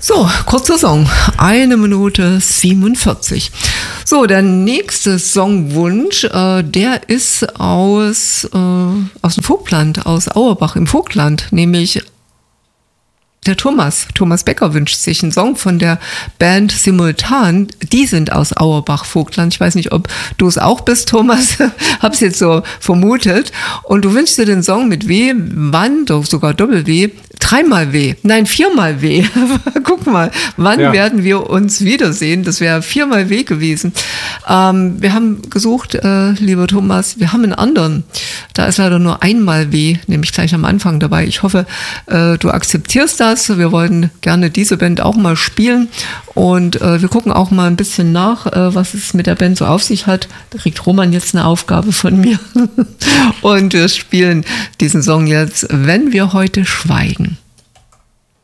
So, kurzer Song, 1:47. So, der nächste Songwunsch, der ist aus dem Vogtland, aus Auerbach im Vogtland, nämlich der Thomas Becker wünscht sich einen Song von der Band Simultan. Die sind aus Auerbach-Vogtland. Ich weiß nicht, ob du es auch bist, Thomas. Hab's jetzt so vermutet. Und du wünschst dir den Song mit W, wann, doch sogar Doppel-W, 3-mal W, nein, 4-mal W. Guck mal, wann werden wir uns wiedersehen? Das wäre 4-mal W gewesen. Wir haben gesucht, lieber Thomas, wir haben einen anderen. Da ist leider nur 1-mal W, nämlich gleich am Anfang dabei. Ich hoffe, du akzeptierst das. Wir wollen gerne diese Band auch mal spielen und wir gucken auch mal ein bisschen nach, was es mit der Band so auf sich hat. Da kriegt Roman jetzt eine Aufgabe von mir und wir spielen diesen Song jetzt, wenn wir heute schweigen.